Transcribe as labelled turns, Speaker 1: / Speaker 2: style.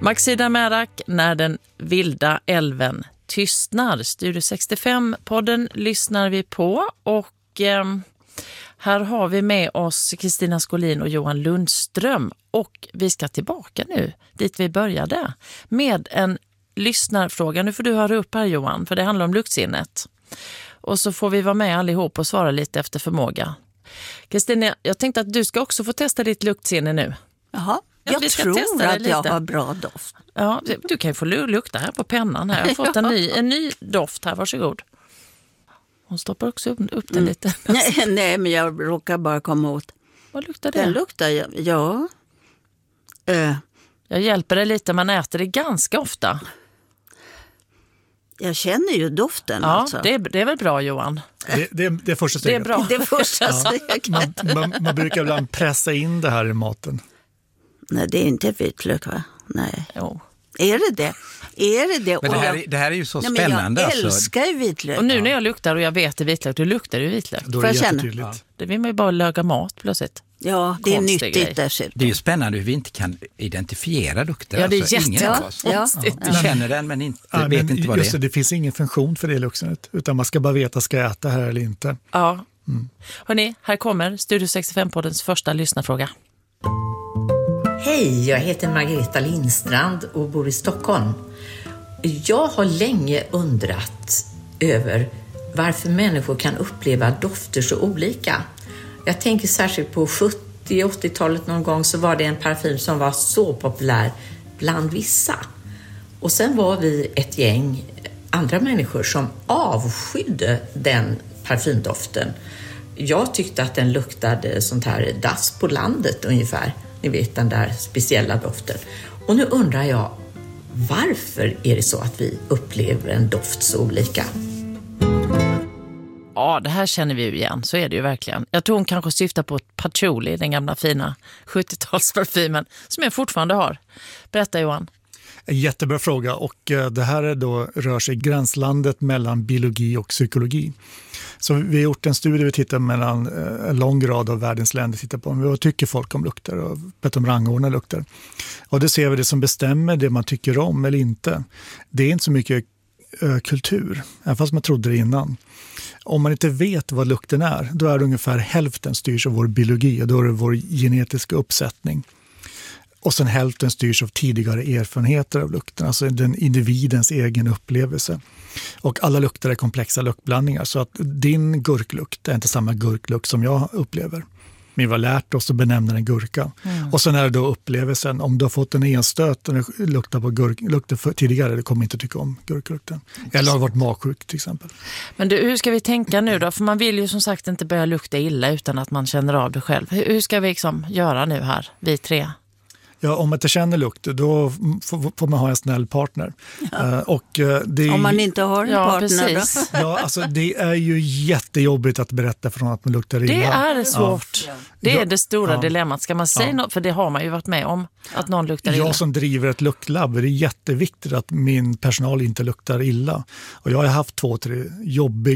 Speaker 1: Maxida Märak, När den vilda älven tystnar. Studio 65-podden lyssnar vi på och här har vi med oss Kristina Skolin och Johan Lundström och vi ska tillbaka nu dit vi började med en lyssnarfråga. Nu får du höra upp här Johan, för det handlar om luktsinnet. Och så får vi vara med allihop och svara lite efter förmåga. Kristina, jag tänkte att du ska också få testa ditt luktsinne nu.
Speaker 2: Jaha, jag tror att jag har bra doft.
Speaker 1: Ja, du kan ju få lukta här på pennan här. Jag har fått en ny doft här, varsågod. Hon stoppar också upp den lite.
Speaker 2: Nej, men jag råkar bara komma åt.
Speaker 1: Vad luktar det?
Speaker 2: Den luktar, ja.
Speaker 1: Jag hjälper dig lite, man äter det ganska ofta.
Speaker 2: Jag känner ju doften.
Speaker 1: Ja,
Speaker 2: alltså.
Speaker 1: det är väl bra Johan?
Speaker 3: Det är första steget.
Speaker 1: Det är bra.
Speaker 2: Det första steget.
Speaker 3: Man brukar ibland pressa in det här i maten.
Speaker 2: Nej, det är inte vitlök va? Nej.
Speaker 1: Jo.
Speaker 2: Är det det? Är det det?
Speaker 4: Men det här är ju så spännande.
Speaker 2: Jag älskar ju vitlök.
Speaker 1: Och nu när jag luktar och jag vet det är vitlök, då luktar det ju vitlök.
Speaker 3: Då är det jättetydligt.
Speaker 1: Ja. Det vill man ju bara laga mat plötsligt.
Speaker 2: Ja, det är
Speaker 1: Konstig
Speaker 2: nyttigt dessutom.
Speaker 4: Det är ju spännande hur vi inte kan identifiera lukter.
Speaker 1: Ja, det är
Speaker 4: ingen av oss. Vi känner den men vet inte vad det är.
Speaker 3: Det finns ingen funktion för det luktsinnet, utan man ska bara veta, ska jag äta här eller inte.
Speaker 1: Ja. Hörrni, här kommer Studio 65-poddens första lyssnarfråga.
Speaker 5: Hej, jag heter Margareta Lindstrand och bor i Stockholm. Jag har länge undrat över varför människor kan uppleva dofter så olika. Jag tänker särskilt på 70-80-talet någon gång så var det en parfym som var så populär bland vissa. Och sen var vi ett gäng andra människor som avskydde den parfymdoften. Jag tyckte att den luktade sånt här dass på landet ungefär. Ni vet den där speciella doften. Och nu undrar jag, varför är det så att vi upplever en doft så olika?
Speaker 1: Ja, det här känner vi ju igen, så är det ju verkligen. Jag tror hon kanske syftar på patchouli, den gamla fina 70-talsparfymen som jag fortfarande har. Berätta Johan.
Speaker 3: En jättebra fråga och det här är då, rör sig gränslandet mellan biologi och psykologi. Så vi har gjort en studie, vi tittar mellan en lång rad av världens länder, tittar på vad tycker folk om lukter och bett om rangordna lukter. Och det ser vi det som bestämmer det man tycker om eller inte. Det är inte så mycket kultur, även fast man trodde det innan. Om man inte vet vad lukten är, då är det ungefär hälften styrs av vår biologi och då är det vår genetiska uppsättning. Och sen hälften styrs av tidigare erfarenheter av lukten, alltså den individens egen upplevelse. Och alla lukter är komplexa luktblandningar, så att din gurklukt är inte samma gurklukt som jag upplever. Vi har lärt oss att benämna en gurka. Och sen är det då upplevelsen, om du har fått en enstöt och luktar på gurklukten tidigare, du kommer inte tycka om gurklukten. Eller har varit magsjuk till exempel.
Speaker 1: Men du, hur ska vi tänka nu då? För man vill ju som sagt inte börja lukta illa utan att man känner av det själv. Hur ska vi liksom göra nu här, vi tre?
Speaker 3: Ja, om man inte känner lukt, då får man ha en snäll partner.
Speaker 2: Om man inte har en partner
Speaker 1: precis.
Speaker 2: då?
Speaker 3: Ja, alltså det är ju jättejobbigt att berätta från att man luktar illa.
Speaker 1: Det är svårt.
Speaker 3: Ja.
Speaker 1: Det är det stora dilemmat. Ska man säga
Speaker 3: Ja.
Speaker 1: något? För det har man ju varit med om, att någon luktar illa.
Speaker 3: Jag som driver ett luktlab, det är jätteviktigt att min personal inte luktar illa. Och jag har haft 2-3 jobbiga